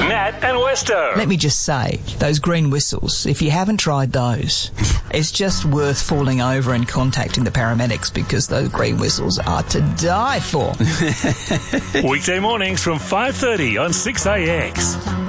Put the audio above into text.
Nat and Westo. Let me just say, those green whistles, if you haven't tried those, it's just worth falling over and contacting the paramedics because those green whistles are to die for. Weekday mornings from 5:30 on 6AX.